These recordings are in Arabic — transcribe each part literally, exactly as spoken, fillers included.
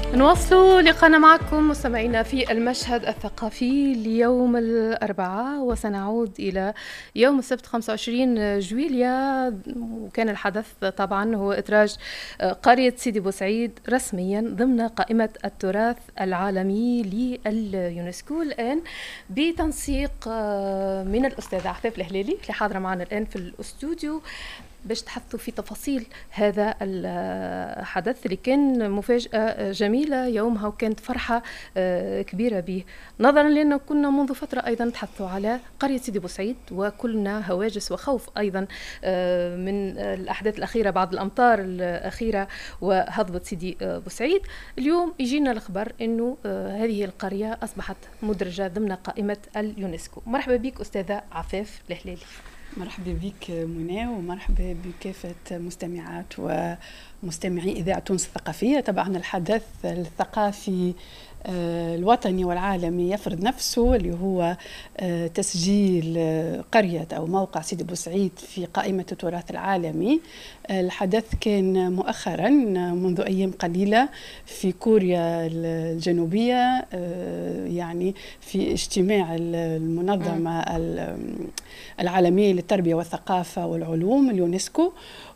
نواصل لقاءنا معكم مستمعينا في المشهد الثقافي ليوم الأربعاء، وسنعود إلى يوم السبت خمسة وعشرين جويليا. وكان الحدث طبعا هو إدراج قرية سيدي بوسعيد رسميا ضمن قائمة التراث العالمي لليونسكو، الآن بتنسيق من الأستاذة عفاف الهلالي اللي حاضرة معنا الآن في الاستوديو باش تحثوا في تفاصيل هذا الحدث اللي كان مفاجأة جميلة يومها، وكانت فرحة كبيرة به، نظرا لأنه كنا منذ فترة أيضا نتحدثوا على قرية سيدي بوسعيد وكلنا هواجس وخوف أيضا من الأحداث الأخيرة بعد الأمطار الأخيرة وهضبة سيدي بوسعيد. اليوم يجينا الخبر أنه هذه القرية أصبحت مدرجة ضمن قائمة اليونسكو. مرحبا بك أستاذة عفاف الهلالي. مرحبا بك منى، ومرحبا بكافة مستمعات ومستمعي إذاعة تونس الثقافية. طبعا الحدث الثقافي الوطني والعالمي يفرض نفسه، اللي هو تسجيل قرية أو موقع سيدي بوسعيد في قائمة التراث العالمي. الحدث كان مؤخرا منذ أيام قليلة في كوريا الجنوبية، يعني في اجتماع المنظمة العالمية للتربية والثقافة والعلوم اليونسكو،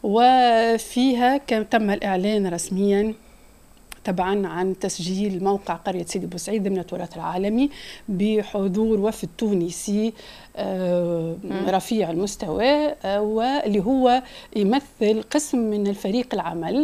وفيها كان تم الإعلان رسميا طبعا عن تسجيل موقع قرية سيدي بوسعيد ضمن التراث العالمي بحضور وفد تونسي رفيع المستوى، واللي هو يمثل قسم من الفريق العمل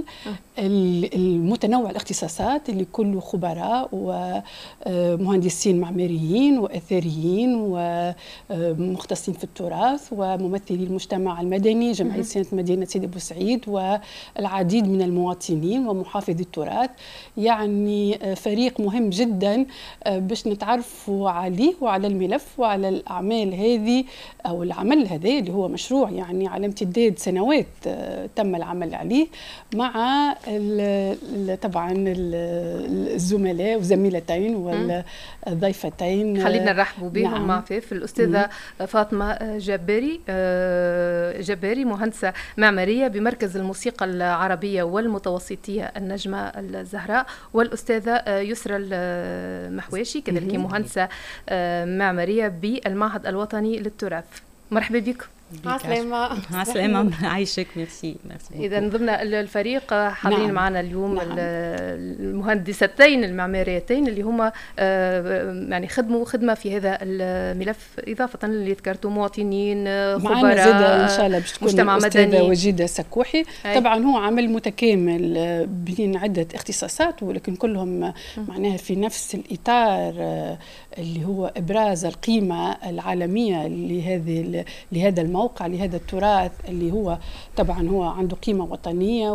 المتنوع الاختصاصات اللي كله خبراء ومهندسين معماريين وأثريين ومختصين في التراث وممثلي المجتمع المدني، جمعية صيانة مدينة سيدي بوسعيد، والعديد من المواطنين ومحافظي التراث. يعني فريق مهم جدا باش نتعرفوا عليه وعلى الملف وعلى الأعمال هذه أو العمل هذا اللي هو مشروع يعني على امتداد سنوات تم العمل عليه مع ال طبعا الزملاء وزميلتين والضيفتين. خلينا نرحبوا بهم. نعم. مع في الأستاذة فاطمة جباري جباري مهندسة معمارية بمركز الموسيقى العربية والمتوسطية النجمة الزهراء، والأستاذة يسرى المحواشي كذلك مهندسة معمارية بالمعهد الوطني للتراث. مرحبا بكم. عسلامة. عسلامة. عايشك. ميرسي. إذا ضمن الفريق حاضرين نعم. معنا اليوم نعم. المهندستين المعماريتين اللي هما يعني خدموا خدمة في هذا الملف، إضافة اللي ذكرتوا مواطنين خبراء زادة إن شاء الله باش تكون مجتمع مدني وجيدة سكوحي. أي. طبعا هو عمل متكامل بين عدة اختصاصات، ولكن كلهم م. معناها في نفس الإطار اللي هو إبراز القيمة العالمية لهذه لهذا الموقع موقع لهذا التراث اللي هو طبعا هو عنده قيمة وطنية،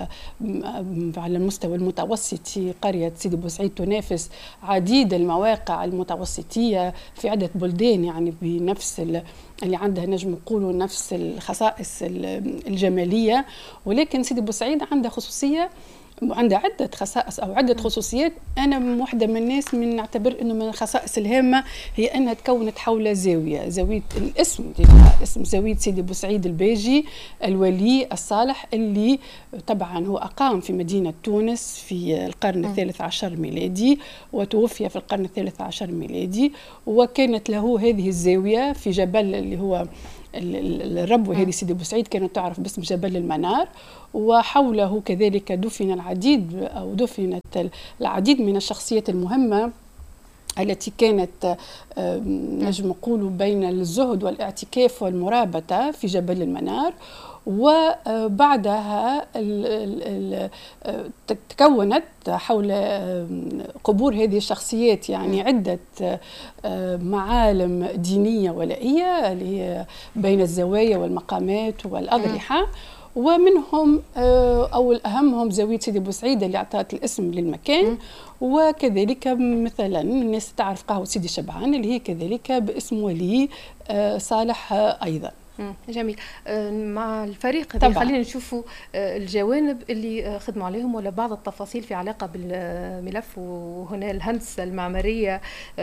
وعلى المستوى المتوسطي قرية سيدي بوسعيد تنافس عديد المواقع المتوسطية في عدة بلدان، يعني بنفس اللي عندها نجم نقولوا نفس الخصائص الجمالية، ولكن سيدي بوسعيد عندها خصوصية، عندها عدة خصائص أو عدة خصوصيات. أنا واحدة من الناس من نعتبر أنه من الخصائص الهامة هي أنها تكونت حول زاوية زاوية الاسم اسم زاوية سيدي بوسعيد الباجي الولي الصالح، اللي طبعا هو أقام في مدينة تونس في القرن الثالث عشر ميلادي وتوفي في القرن الثالث عشر ميلادي، وكانت له هذه الزاوية في جبل اللي هو الربوة هذه سيدي بوسعيد كانت تعرف باسم جبل المنار، وحوله كذلك دفن العديد أو دفنت العديد من الشخصيات المهمة التي كانت نجم نقول بين الزهد والاعتكاف والمرابطة في جبل المنار. وبعدها تكونت حول قبور هذه الشخصيات يعني عدة معالم دينية ولائية اللي هي بين الزوايا والمقامات والأضرحة، ومنهم أو الأهمهم زاوية سيدي بوسعيد اللي أعطت الاسم للمكان، وكذلك مثلا الناس تعرف قهوة سيدي شبعان اللي هي كذلك باسم ولي صالح أيضا. جميل. مع الفريق هذا خلينا نشوفوا الجوانب اللي خدموا عليهم ولا بعض التفاصيل في علاقة بالملف، وهنا الهندسة المعمارية،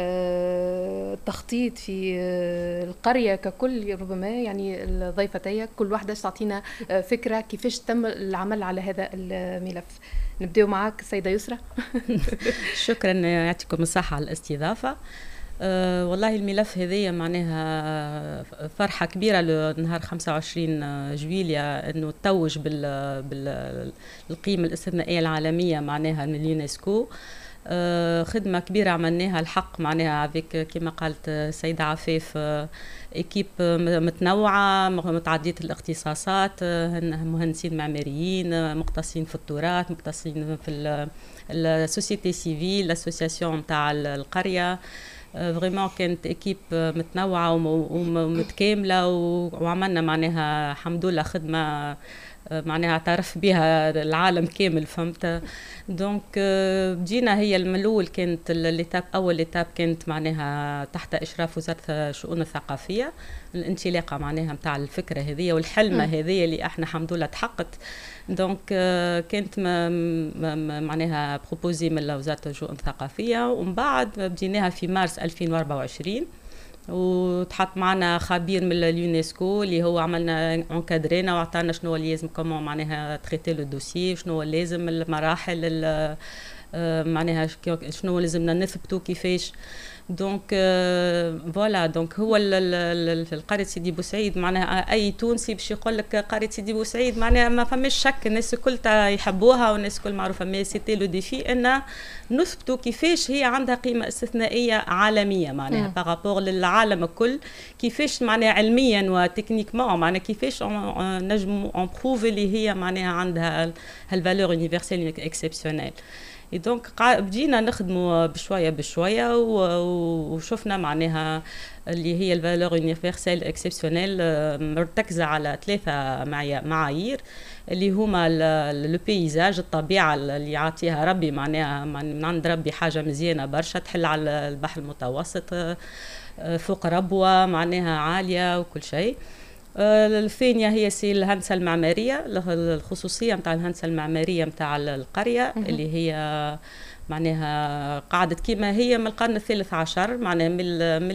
التخطيط في القرية ككل. ربما يعني الضيفتي كل واحدة تعطينا فكرة كيفاش تم العمل على هذا الملف. نبدأ معك سيدة يسرى. شكرا، يعطيكم الصحة على الاستضافة. أه والله الملف هذيا معناها فرحة كبيرة لنهار خمسة وعشرين جويليا انه توج بال بالقيمة الاستثنائية العالمية معناها من اليونسكو. أه خدمة كبيرة عملناها الحق معناها افيك كما قالت سيدة عفاف، ايكيب متنوعة متعددة الاختصاصات، مهندسين معماريين، مختصين في التراث، مختصين في السوسيتي سيفيل، الاسوسياسيون نتاع القرية. فريمون كانت ايكيب متنوعه ومتكامله، وعملنا معناها الحمد لله خدمه معناها اعترف بها العالم كامل، فهمت. دونك بدينا هي من الاول كانت ليتاب اول ليتاب كانت معناها تحت اشراف وزاره الشؤون الثقافيه، الانطلاقه معناها نتاع الفكره هذه والحلمه هذه اللي احنا الحمد لله تحققت. دونك كانت معناها بروبوزي من وزاره الشؤون الثقافيه، ومن بعد بديناها في مارس ألفين وأربعة وعشرين، وتحط معنا خبير من اليونسكو اللي هو عملنا انكادرينا وعطانا شنو اللي لازم كومون معناها تريتي لو دوسي، شنو لازم المراحل معناها شنو لازمنا نثبتوا كيفاش. دونك فوالا دونك هو القرية سيدي بوسعيد معناها اي تونسي باش يقول لك قرية سيدي بوسعيد معناها ما فماش شك، الناس الكل يحبوها والناس الكل معروفه، مي سيتي لو ديفي ان نثبتوا كيفاش هي عندها قيمه استثنائيه عالميه معناها بارابور للعالم الكل، كيفاش معناها علميا وتكنيكمون معناها كيفاش نجم اون بروف اللي هي معناها عندها هالفالور يونيفرسيل اكسبسيونيل. دونك بدينا نخدموا بشويه بشويه وشفنا معناها اللي هي الفالور يونيفرسيل اكسبسيونيل مرتكزه على ثلاثه معايير اللي هما لو بيزاج، الطبيعه اللي يعطيها ربي معناها من عند ربي حاجه مزيانه برشا تحل على البحر المتوسط فوق ربوه معناها عاليه وكل شيء. الثانيه هي سي الهندسه المعماريه، الخصوصيه نتاع الهندسه المعماريه نتاع القريه اللي هي معناها قعدت كما هي من القرن الثالث عشر، معناها من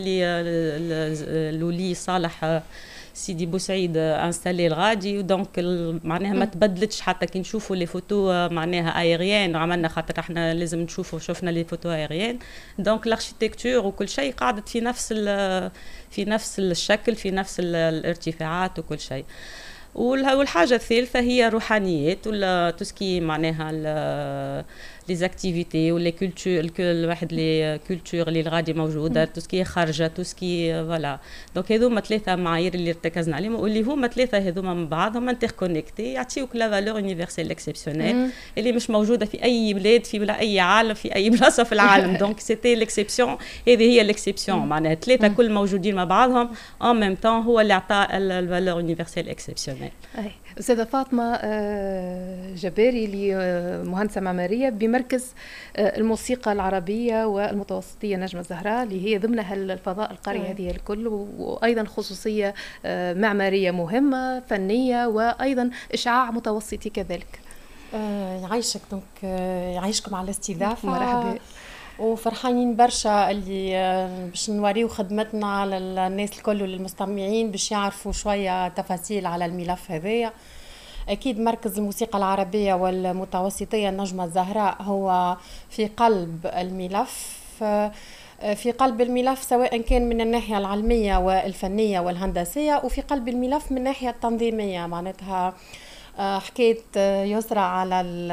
اللي لولي صالح سيدي بوسعيد انستالي الغادي، ودونك معناها ما تبدلتش حتى كي نشوفوا لي فوتو معناها ايريان، عملنا خاطر احنا لازم نشوفوا شفنا لي فوتو ايريان، دونك الاركيتكتور وكل شيء قعدت في نفس في نفس الشكل في نفس الارتفاعات وكل شيء. والحاجه الثالثه هي روحانيات ولا توسكي معناها لي زاكتيفيتي ولي كولتور، كل واحد لي كولتور اللي غادي موجوده، توسكي خارجه توسكي فوالا. دونك هذوما ثلاثه معايير اللي ارتكزنا عليهم، واللي هما ثلاثه هذوما من بعضهم انتر كونيكتي يعطيوك لا فالور يونيفرسيل اكسبسيونيل اللي مش موجوده في اي بلاد في اي عالم في اي بلاصه في العالم. دونك سيتي ليكسيبسيون، هذه هي ليكسيبسيون معناها ثلاثه كل موجودين مع بعضهم ان ميم طون هو اللي عطى الفالور يونيفرسيل اكسبسيونيل. أستاذة فاطمة جباري اللي مهندسة معمارية بمركز الموسيقى العربية والمتوسطية نجمة الزهراء اللي هي ضمن الفضاء القرية هذه الكل، وأيضا خصوصية معمارية مهمة فنية وأيضا إشعاع متوسطي كذلك. يعيشك دونك يعيشكم على الاستضافة، مرحبا وفرحانين برشا اللي باش نوريو خدمتنا للناس الكل وللمستمعين باش يعرفوا شوية تفاصيل على الملف هذايا. أكيد مركز الموسيقى العربية والمتوسطية النجمة الزهراء هو في قلب الملف، في قلب الملف سواء كان من الناحية العلمية والفنية والهندسية، وفي قلب الملف من الناحية التنظيمية. معناتها حكيت يسرى على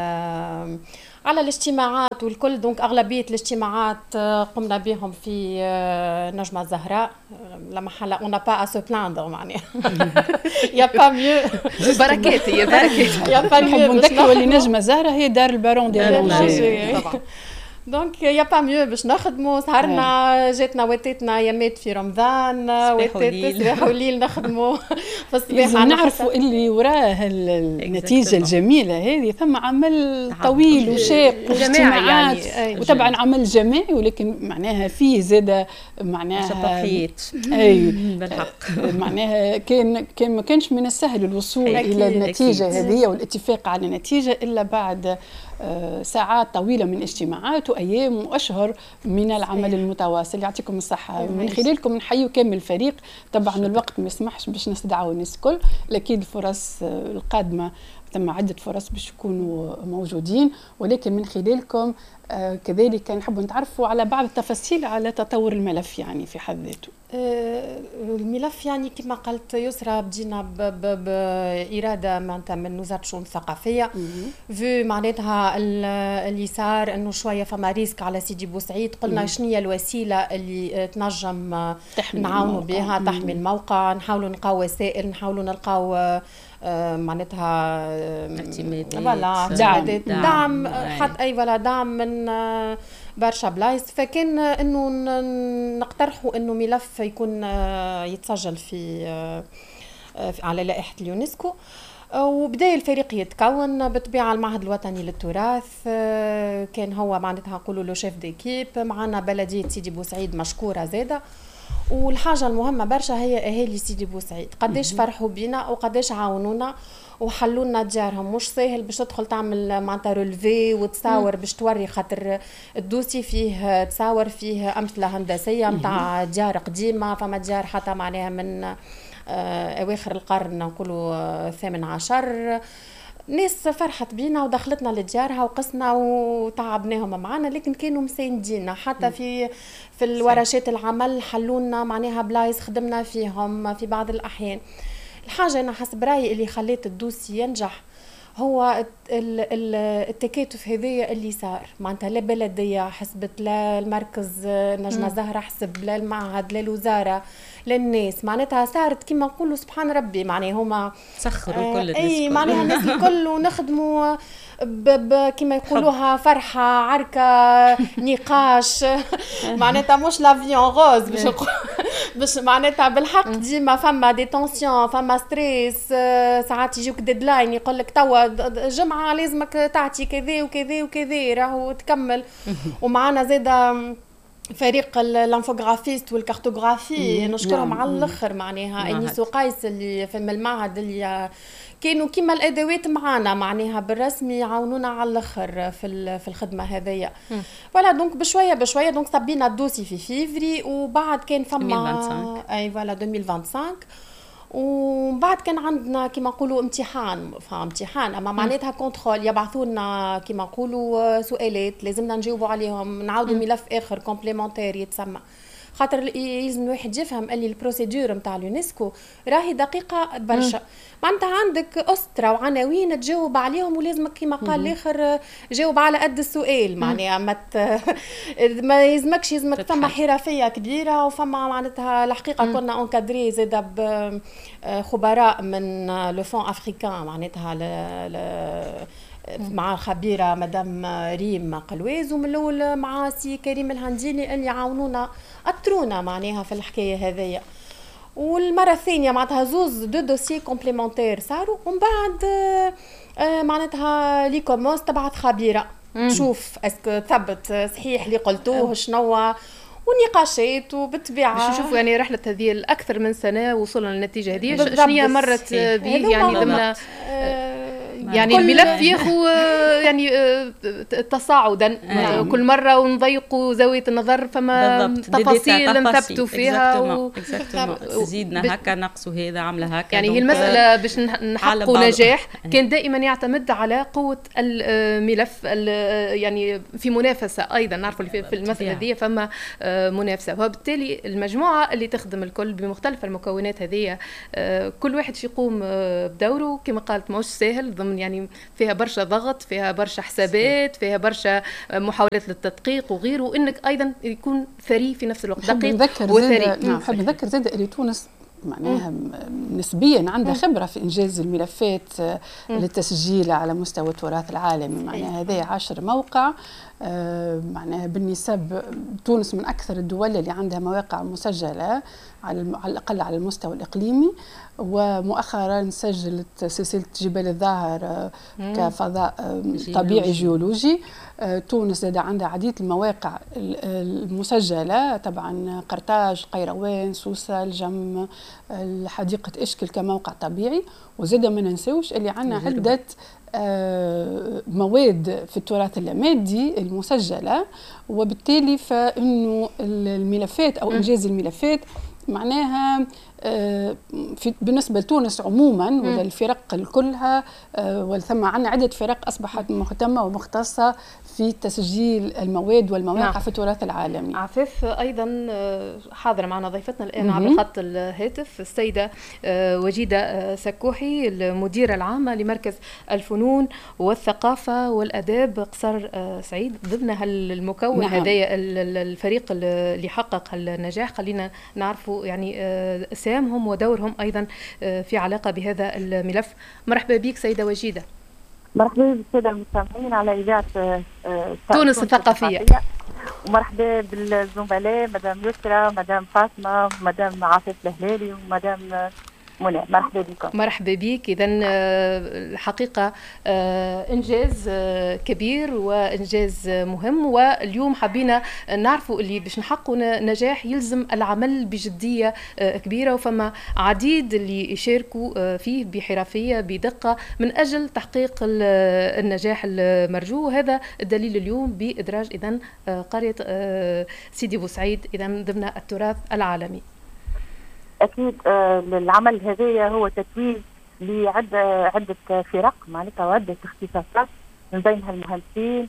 على الاجتماعات والكل، دونك أغلبية الاجتماعات قمنا بهم في نجمة الزهراء، لما حلا on n'a pas à se plaindre معناها يا با ميو بركات هي بركات يا با ميو. نذكروا اللي نجمة الزهراء هي دار البارون دي لونجي طبعا. دونك يا با ميو باش نخدموا سهرنا جاتنا واتتنا يامات في رمضان واتت صباح وليل نخدموا في الصباح نعرفوا اللي وراه النتيجه الجميله هذه ثم عمل طويل وشاق واجتماعات يعني. وطبعا عمل جماعي ولكن معناها فيه زاده معناها تضحيات اي بالحق معناها كان كان ما كانش من السهل الوصول الى النتيجه هذه والاتفاق على نتيجه الا بعد ساعات طويلة من اجتماعات وأيام وأشهر من العمل صحيح. المتواصل. يعطيكم الصحة. من خلالكم نحيي كامل الفريق. طبعا شكرا. الوقت ما يسمحش باش نستدعوا الناس الكل، لكن الفرص القادمة ثم عدة فرص باش يكونوا موجودين، ولكن من خلالكم آه كذلك نحب نتعرفوا على بعض التفاصيل على تطور الملف يعني في حد ذاته. آه الملف يعني كما قلت يسرى بدينا بإرادة معناتها من وزارة الشؤون الثقافية في معناتها اللي صار انه شوية فما ريسك على سيدي بوسعيد، قلنا شنو هي الوسيلة اللي تنجم نعاونوا بها تحمي الموقع، نحاولوا نلقاو وسائل، نحاولوا نلقاو آه معناتها اعتمادات فوالا دعم, دعم, دعم حتى اي فوالا دعم من آه برشا بلايص، فكان آه انه نقترحوا انه ملف يكون آه يتسجل في آه على لائحة اليونسكو. وبدأ الفريق يتكون بالطبيعة المعهد الوطني للتراث آه كان هو معناتها نقولوا له شيف ديكيب، معنا بلدية سيدي بوسعيد مشكورة زادة. والحاجة المهمة برشا هي أهالي سيدي بوسعيد قديش فرحوا بينا وقديش عاونونا وحلوا لنا ديارهم. مش سهل باش تدخل تعمل معناتها رولفي وتصور باش توري، خاطر الدوسي فيه تصور فيه أمثلة هندسية متاع ديار قديمة، فما ديار حتى معناها من أواخر القرن نقولوا الثامن عشر. ناس فرحت بينا ودخلتنا لديارها وقسنا وتعبناهم معنا، لكن كانوا مساندينا حتى في في الورشات العمل، حلونا معناها بلايص خدمنا فيهم في بعض الأحيان. الحاجة أنا حسب رأيي اللي خليت الدوسي ينجح هو التكاتف هذايا اللي صار، معناتها لا بلدية حسبت، لا المركز نجمة زهرة حسب، لا المعهد، لا الوزارة، للناس، معناتها صارت كما نقولوا سبحان ربي، معناها هما سخروا كل الناس، اي معناها الناس الكل ونخدموا كما يقولوها فرحة عركة نقاش معناتها مش لافيون غوز باش باش معناتها بالحق ديما فما دي تونسيون، فما ستريس، ساعات يجيوك ديدلاين يقول لك توا جمعة لازمك تعطي كذا وكذا وكذا راهو تكمل. ومعنا زاده فريق الانفوغرافيست والكارتوغرافي نشكرهم على الاخر، معناها انيس وقيس اللي في المعهد اللي كانوا كيما الادوات معانا معناها بالرسمي يعاونونا على الاخر في في الخدمه هذيا. فوالا دونك بشويه بشويه دونك صبينا الدوسي في فيفري، وبعد كان فما اي فوالا ألفين وخمسة وعشرين، وبعد كان عندنا كما نقولوا امتحان، فهم امتحان اما معناتها كنترول، يبعثونا كما نقولوا سؤالات لازمنا نجاوبوا عليهم، نعاودوا ملف اخر كومبليمونتير يتسمى، خاطر يلزم الواحد يفهم اللي البروسيدور نتاع اليونسكو راهي دقيقه برشا، معناتها عندك اسطره وعناوين تجاوب عليهم ولازمك كما قال الاخر جاوب على قد السؤال، معناها ما ما يلزمكش يلزمك ثم حرفيه كبيره، وفما معناتها الحقيقه كنا اونكادري زاده بخبراء من لو فون افريكان، معناتها ل مع خبيرة مدام ريم قلواز، ومن الأول مع سي كريم الهنديني اللي عاونونا أطرونا معناها في الحكاية هذية. والمرة الثانية معناتها زوز دو دوسي كومبليمونتير صاروا، ومن بعد معناتها لي كوموس تبعت خبيرة شوف اسكو ثبت صحيح اللي قلتوه شنو، ونقاشات وبالطبيعه باش نشوفوا يعني رحله هذه الاكثر من سنه وصلنا للنتيجه هذه شنو هي مرت به يعني ضمن يعني الملف ياخو يعني تصاعدا كل مره ونضيقوا زاويه النظر، فما تفاصيل نثبتوا فيها زيدنا هكا نقصوا هذا عمله هكا، يعني هي المساله باش نحققوا نجاح كان دائما يعتمد على قوه الملف يعني في منافسه ايضا، نعرفوا في المساله هذه فما منافسه، وبالتالي المجموعه اللي تخدم الكل بمختلف المكونات هذه كل واحد يقوم بدوره كما قالت مش سهل، ضمن يعني فيها برشا ضغط، فيها برشا حسابات، فيها برشا محاولات للتدقيق وغيره، وانك ايضا يكون ثري في نفس الوقت، دقيق وثري. نحب نذكر زاد اللي تونس معناها نسبيا عندها خبرة في إنجاز الملفات للتسجيل على مستوى التراث العالمي. معناها هذا عشر موقع معناها بالنسب تونس من أكثر الدول اللي عندها مواقع مسجلة على الأقل على المستوى الإقليمي. ومؤخرا سجلت سلسلة جبال الظاهر كفضاء طبيعي جيولوجي. تونس زاد عندها عديد المواقع المسجلة، طبعا قرطاج، قيروان، سوسة، الجم، حديقة إشكل كموقع طبيعي. وزاد ما ننسوش اللي عندنا عدة مواد في التراث اللامادي المسجلة، وبالتالي فإنه الملفات أو إنجاز الملفات معناها في بالنسبة لتونس عموما وللفرق كلها، وثم عندنا عدة فرق أصبحت مهتمة ومختصة في تسجيل المواد والمواقع نعم. في التراث العالمي. عفاف أيضا حاضرة معنا ضيفتنا الآن عبر خط الهاتف السيدة وجيدة سكوحي، المديرة العامة لمركز الفنون والثقافة والأداب قصر سعيد، ضمن هالمكون نعم. هذايا الفريق اللي حقق النجاح. خلينا نعرفوا يعني سهامهم ودورهم أيضا في علاقة بهذا الملف. مرحبا بك سيدة وجيدة. مرحبا بالسادة المستمعين على إذاعة تونس الثقافية، ومرحبا بالزملاء مدام يسرى، مدام فاطمة، مدام عفاف الهلالي، ومدام منى. مرحبا بكم. مرحبا بك. إذا الحقيقة إنجاز كبير وإنجاز مهم، واليوم حبينا نعرفوا اللي باش نحققوا نجاح يلزم العمل بجدية كبيرة، وفما عديد اللي يشاركوا فيه بحرفية بدقة من أجل تحقيق النجاح المرجو. وهذا الدليل اليوم بإدراج إذن قرية سيدي بوسعيد إذن ضمن التراث العالمي. أكيد العمل هذا هو تتويج لعدة عدة فرق معناتها وعدة اختصاصات، من بينها المهندسين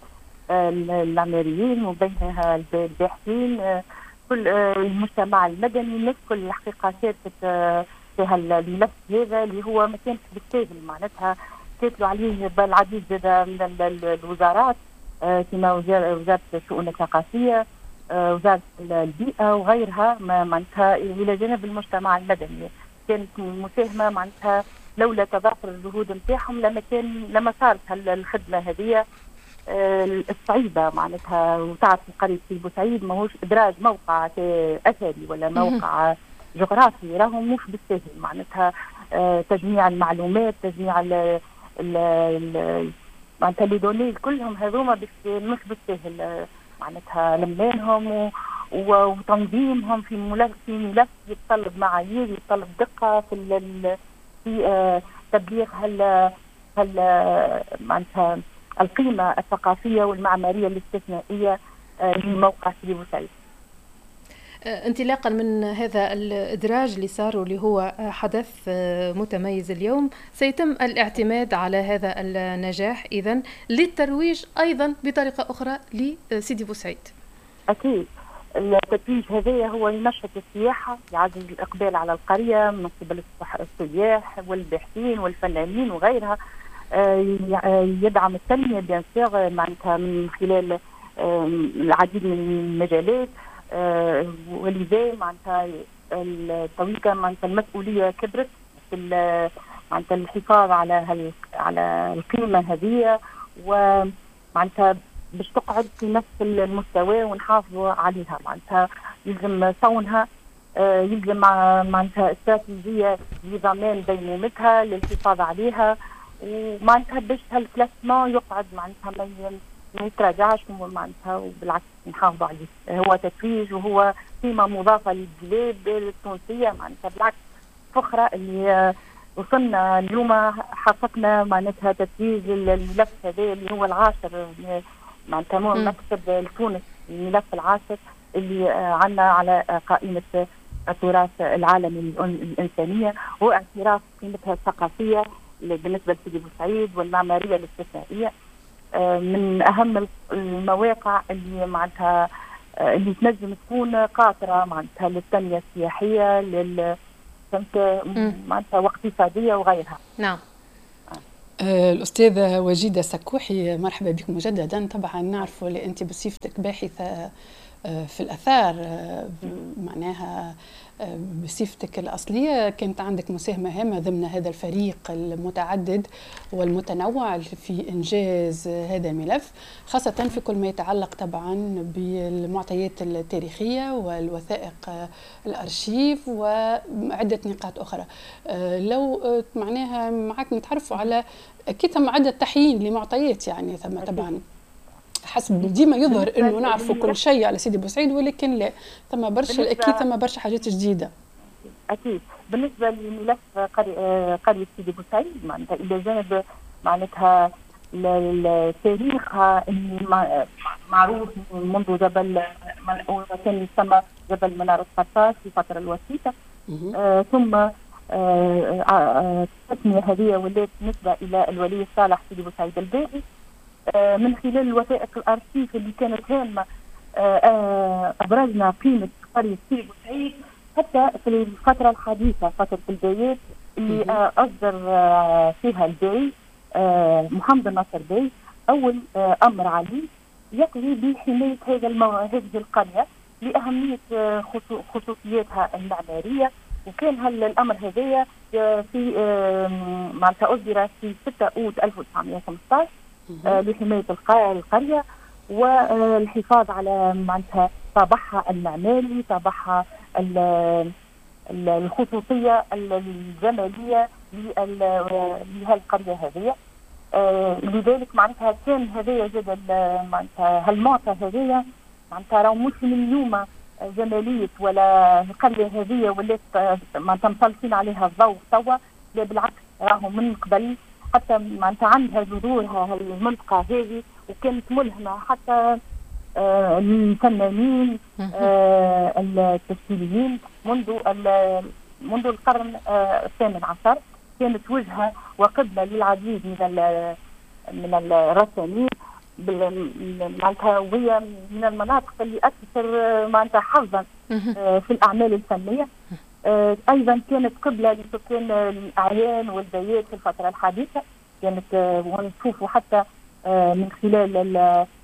المعماريين ومن بينها الباحثين، كل المجتمع المدني، الناس كل الحقيقة شاركت في هالملف هذا اللي هو ما كانش بالساهل. معناتها كاتلوا عليه بالعديد من الوزارات كما وزارة الشؤون الثقافية، وزارة البيئة وغيرها، معناتها إلى جانب المجتمع المدني كانت مساهمة. معناتها لولا تضافر الجهود نتاعهم لما كان لما صارت الخدمة هذه الصعيبة. معناتها وتعرف قرية سيدي بوسعيد ماهوش إدراج موقع أثري ولا موقع جغرافي، راهو مش بالساهل. معناتها تجميع المعلومات، تجميع ال ال معناتها لي دوني كلهم هذوما مش بالساهل. معناتها لمانهم وتنظيمهم في ملف في ملف يتطلب معايير، يتطلب دقه في في آه تبليغ هال هال معناتها القيمه الثقافيه والمعماريه الاستثنائيه آه لموقع سيدي بوسعيد. انطلاقا من هذا الإدراج اللي صار واللي هو حدث متميز اليوم، سيتم الاعتماد على هذا النجاح إذن للترويج أيضا بطريقة أخرى لسيدي بوسعيد. أكيد التتويج هذا هو ينشط السياحة، يعزز الإقبال على القرية من قبل السياح والباحثين والفنانين وغيرها، يدعم التنمية بيان سور معناتها من خلال العديد من المجالات. آه ولذا معناتها التويكا معناتها المسؤوليه كبرت في معناتها الحفاظ على هال على القيمه هذه، ومعناتها باش تقعد في نفس المستوى ونحافظوا عليها. معناتها يلزم صونها، آه يلزم معناتها استراتيجيه لضمان ديمومتها للحفاظ عليها، ومعناتها باش هالكلاسمون يقعد معناتها ما ما يتراجعش معناتها، وبالعكس نحافظوا عليه. هو تتويج وهو قيمه مضافه للبلاد التونسيه، معناتها بالعكس فخره اللي وصلنا اليوم حققنا معناتها تتويج الملف هذا اللي هو العاشر معناتها مكتب لتونس، الملف العاشر اللي عندنا على قائمه التراث العالمي الانسانيه، واعتراف قيمتها الثقافيه بالنسبه لسيدي بوسعيد والمعماريه الاستثنائيه. من اهم المواقع اللي معناتها اللي تنجم تكون قاطره معناتها للتنميه السياحيه لل معناتها واقتصاديه وغيرها. نعم. آه الأستاذة وجيدة سكوحي، مرحبا بكم مجددا. طبعا نعرفوا اللي أنت بصفتك باحثة في الآثار معناها بصفتك الأصلية كانت عندك مساهمة هامة ضمن هذا الفريق المتعدد والمتنوع في إنجاز هذا الملف، خاصة في كل ما يتعلق طبعا بالمعطيات التاريخية والوثائق الأرشيف وعدة نقاط أخرى. لو معناها معك نتعرفوا على أكيد ثم عدة تحيين لمعطيات، يعني ثم طبعا حسب ديما يظهر انه نعرفوا كل شيء على سيدي بوسعيد، ولكن لا ثم برشا اكيد ثم برشا حاجات جديده. اكيد بالنسبه لملف قريه سيدي بوسعيد معناتها الى جانب معناتها تاريخها اللي معروف منذ جبل كان يسمى جبل منارة قرطاس في الفتره الوسيطه، آه ثم التسميه هذه ولات نسبه الى الولي الصالح سيدي بوسعيد الباقي من خلال الوثائق الارشيف اللي كانت هامه. ابرزنا قيمه قريه سيدي بوسعيد حتى في الفتره الحديثه، فتره البدايات اللي اصدر فيها الباي محمد الناصر باي اول امر عليه يقضي بحمايه هذا المو... هذه القريه لاهميه خصوصياتها المعماريه، وكان هذا الامر هذايا في معناتها اصدر في ستة أوت ألف وتسعمائة وخمسة عشر لحمايه القريه والحفاظ على معناتها طابعها المعماري، طابعها الخصوصيه الجماليه لهالقريه هذه. لذلك معناتها كان هذايا زاد معناتها هالمعطى هذايا معناتها راهو مش من اليوم جماليه ولا القريه هذه ولات معناتها مسلطين عليها الضوء توا، لا بالعكس راهو من قبل حتى معناتها عندها جذورها المنطقه هذه، وكانت ملهمه حتى آه الفنانين آه التشكيليين منذ منذ القرن آه الثامن عشر، كانت وجهه وقبله للعديد من من الرسامين معناتها، وهي من المناطق اللي اكثر معناتها حظا آه في الاعمال الفنيه. آه ايضا كانت قبله لسكان الاعيان والبيات في الفتره الحديثه، كانت آه ونشوفوا حتى آه من خلال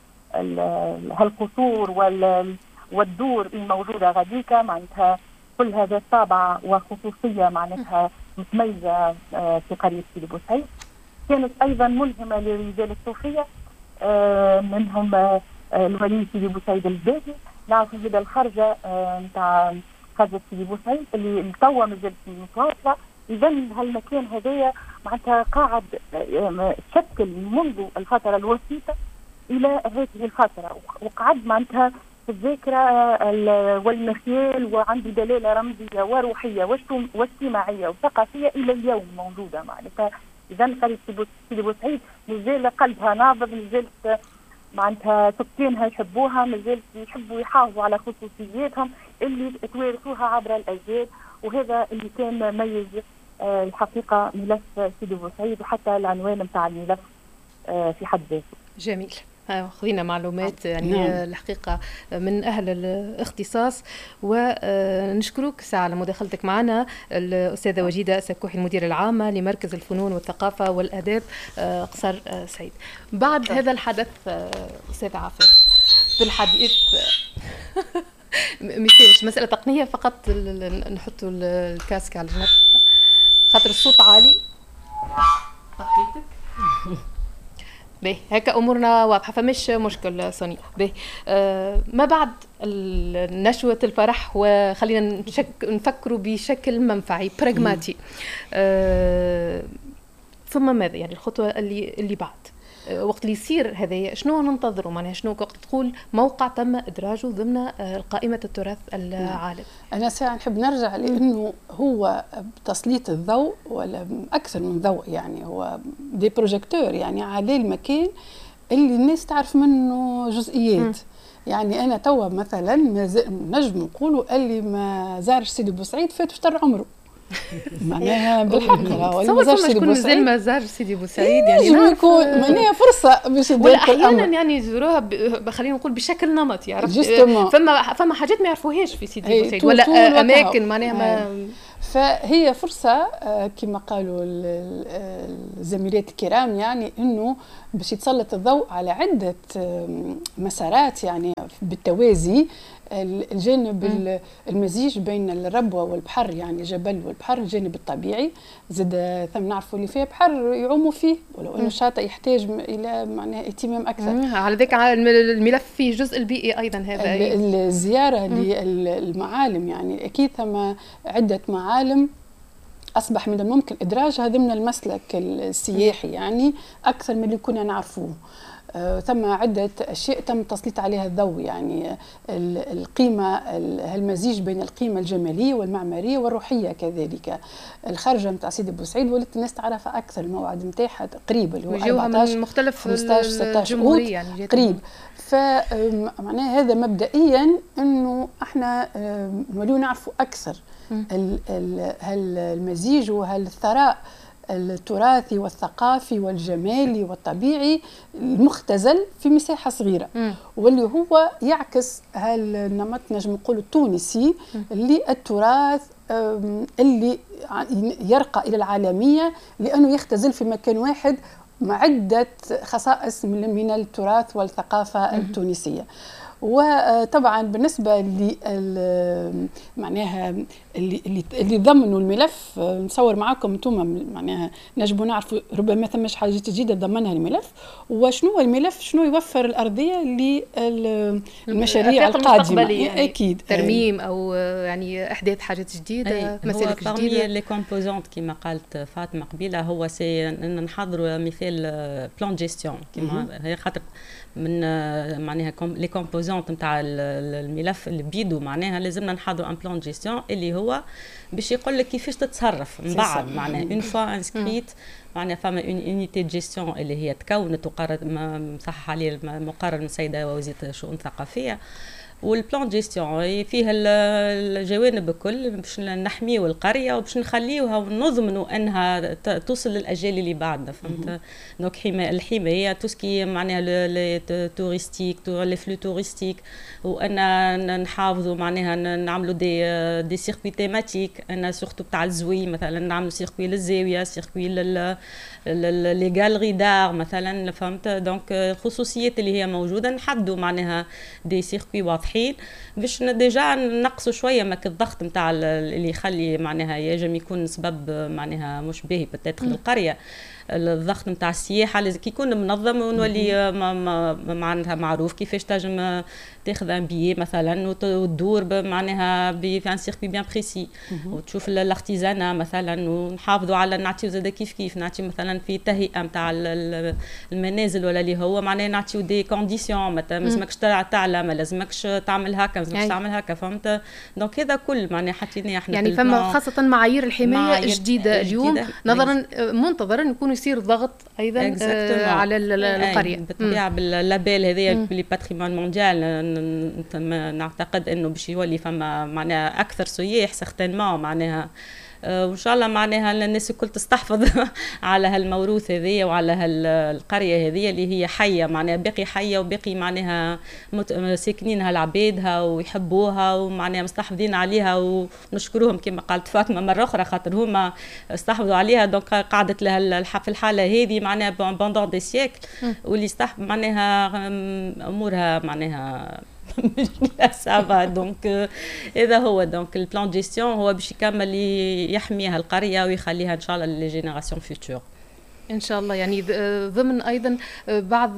هالقصور والدور الموجوده غاديك معناتها كل هذا الطابع وخصوصيه معناتها متميزه آه في قريه سيدي بوسعيد. كانت ايضا ملهمه لرجال الصوفيه آه منهم آه الولي سيدي بوسعيد الباقي، نعرفوا هذا الخرجه نتاع آه خرجه سيدي بوسعيد اللي توا مازالت متواصله. اذا هالمكان هذايا معناتها قاعد شكل منذ الفتره الوسيطه الى هذه الفتره، وقعد معناتها في الذاكره والمخيال، وعنده دلاله رمزيه وروحيه واجتماعيه وثقافيه الى اليوم موجوده معناتها. اذا قريه سيدي بوسعيد مازال قلبها نابض، مازالت معناتها سكانها يحبوها، مازالت يحبوا يحافظوا على خصوصياتهم اللي توارثوها عبر الاجيال، وهذا اللي كان ميز آه الحقيقه ملف سيدي بوسعيد وحتى العنوان نتاع الملف آه في حد ذاته. جميل، خذينا معلومات يعني نعم. الحقيقة من أهل الاختصاص، ونشكرك ساعة على مداخلتك معنا الأستاذة وجيدة سكوحي المديرة العامة لمركز الفنون والثقافة والآداب قصر سعيد. بعد شكرا. هذا الحدث أستاذ عفاف في الحديث مثالش مسألة تقنية فقط، نحطوا الكاسك على جنب خاطر الصوت عالي. صحيتك به هيك امورنا واضحه فمش مشكل سوني. به آه ما بعد نشوه الفرح وخلينا نفكروا بشكل منفعي براغماتي، آه ثم ماذا يعني الخطوه اللي اللي بعد آه وقت اللي يصير هذايا شنو ننتظروا معناها شنو وقت تقول موقع تم ادراجه ضمن آه قائمه التراث العالمي؟ انا ساعه نحب نرجع لانه هو تسليط الضوء ولا اكثر من ضوء، يعني هو دي بروجيكتور يعني على المكان اللي الناس تعرف منه جزئيات. يعني انا توا مثلا نجم نقولوا اللي ما زارش سيدي بوسعيد فات فطر عمره معناها بالحق. ولا ما زارش سيدي بوسعيد ما زارش سيدي بوسعيد يعني نعرف يكون معناها فرصه باش ولا احيانا يعني يزوروها ب... خلينا نقول بشكل نمطي، يعرف فما فما حاجات ما يعرفوهاش في سيدي بوسعيد ولا اماكن معناها ما فهي فرصة كما قالوا الزميلات الكرام يعني أنه باش يتسلط الضوء على عدة مسارات يعني بالتوازي، الجانب م. المزيج بين الربوة والبحر يعني الجبل والبحر، الجانب الطبيعي زاد ثم نعرفوا اللي فيه بحر يعوموا فيه، ولو انه الشاطئ يحتاج الى معناها اهتمام اكثر. على ذلك الملف فيه الجزء البيئي ايضا هذا الزياره للمعالم يعني اكيد ثم عده معالم اصبح من الممكن ادراجها ضمن المسلك السياحي يعني اكثر من اللي كنا نعرفوه. آه، ثم عدة أشياء تم التسليط عليها الضوء يعني القيمة المزيج بين القيمة الجمالية والمعمارية والروحية كذلك. الخرجة متاع سيدي بوسعيد ولات الناس تعرفها أكثر، الموعد نتاعها قريب اللي هو أربعطاش من مختلف خمسطاش ستطاش أوت يعني قريب. فمعناه هذا مبدئيا أنه احنا نوليو نعرفوا أكثر المزيج وهالثراء التراثي والثقافي والجمالي والطبيعي المختزل في مساحة صغيرة، م. واللي هو يعكس هالنمط نجم نقول التونسي اللي التراث اللي يرقى إلى العالمية لأنه يختزل في مكان واحد مع عدة خصائص من التراث والثقافة م. التونسية. وطبعا بالنسبه ل معناها اللي اللي, اللي ضمنوا الملف نصور معاكم انتم معناها نجموا نعرفوا ربما ثماش حاجات جديده ضمنها الملف، وشنو الملف شنو يوفر الارضيه للمشاريع القادمه يعني اكيد ترميم او يعني احداث حاجات جديده مسالك جديده. لي كومبوزونت كما قالت فاطمه قبيله هو سي ان نحضروا مثال بلان جيستيون كما هي خاطر من معناها لي كومبوزونت نتاع الملف اللي بيدو معناها لازمنا نحضروا ان بلان جيستيون اللي هو باش يقول لك كيفاش تتصرف من بعد معناها اون فوا انسكريت معناها فما اون يونيتي جيستيون اللي هي تكونت وقرر مصحح عليه مقرر من السيده وزيره الشؤون الثقافيه. والبلان جيستيون فيها الجوانب الكل باش نحميو القريه وباش نخليوها ونضمنوا انها توصل للاجيال اللي بعدنا فهمت. دونك حمايه الحمايه توسكي معناها لي توريستيك لي فلو توريستيك، وان نحافظوا معناها نعملوا دي دي سيركوي تيماتيك، انا سورتو تاع الزوي مثلا نعملوا سيركوي للزاويه، سيركوي لل لي غالري دار مثلا فهمت. دونك الخصوصيات اللي هي موجوده نحدوا معناها دي سيركوي واضحين باش ديجا نقصوا شويه ماك الضغط نتاع اللي يخلي معناها ينجم يكون سبب معناها مش باهي بتاتخ للقريه. الضغط نتاع السياحه لازم يكون منظم ونولي معناتها معروف كيفاش تنجم تاخذ ان بيي مثلا وتدور معناها بان سيركوي بيان بريسي، وتشوف الارتيزانا مثلا ونحافظوا على نعطيو زاد كيف كيف نعطيو مثلا في تهيئه نتاع المنازل ولا اللي هو معناها نعطيو دي كونديسيون ما لازمكش تعلى ما لازمكش تعمل هكا ما لازمكش تعمل هكا فهمت. دونك هذا كل معناها حطيناه احنا يعني فما خاصه معايير الحمايه معايير جديده اليوم جديدة. نظرا منتظرا يكون يصير ضغط ايضا آه على القريه بالطبيعه باللابيل هذايا بلي باتريمون مونديال نعتقد انه باش يولي فما معناها اكثر سياح سيغتينمون معناها وان شاء الله معناها الناس الكل تستحفظ على هالموروث هذيا وعلى هالقريه هذيا اللي هي حيه معناها باقي حيه وباقي معناها ساكنينها العبادها ويحبوها ومعناها مستحفظين عليها ونشكروهم كما قالت فاطمه مره اخرى خاطر هما استحفظوا عليها. دونك قعدت لها في الحاله هذه معناها بوندون دي سيكل واللي استحفظ معناها امورها معناها سافا. دونك هذا هو دونك البلان جيستيون هو باش يكمل يحميها القريه ويخليها ان شاء الله لي جينيراسيون فيوتور ان شاء الله. يعني ضمن ايضا بعض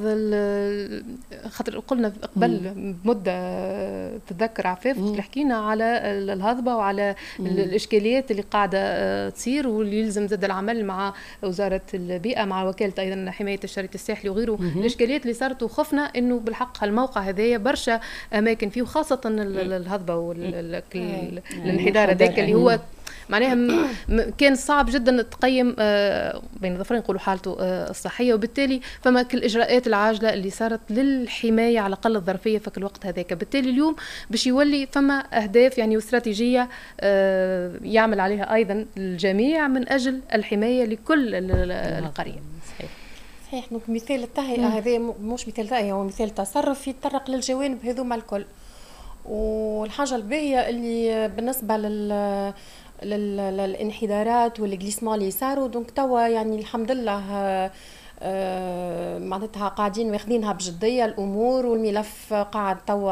خاطر قلنا قبل مده تتذكر عفاف اللي حكينا على الهضبه وعلى مم. الاشكاليات اللي قاعده تصير واللي يلزم زاد العمل مع وزاره البيئه مع وكاله ايضا حمايه الشريط الساحلي وغيره. مم. الاشكاليات اللي صارت وخفنا انه بالحق الموقع هذايا برشا اماكن فيه وخاصه الهضبه والانحدار هذاك اللي هو معناها كان صعب جدا تقيم بين ظفرين نقولوا حالته الصحيه، وبالتالي فما كل الاجراءات العاجله اللي صارت للحمايه على الاقل الظرفيه في الوقت هذاك. بالتالي اليوم باش يولي فما اهداف يعني واستراتيجيه يعمل عليها ايضا الجميع من اجل الحمايه لكل القريه. صحيح صحيح. مثال التهيئه هذا مش مثال تهيئه هو مثال تصرف يتطرق للجوانب هذوما الكل. والحاجه الباهيه اللي بالنسبه لل للانحدارات والجليسمون اللي صاروا. دونك توا يعني الحمد لله آه معناتها قاعدين واخدينها بجديه الامور، والملف قاعد توا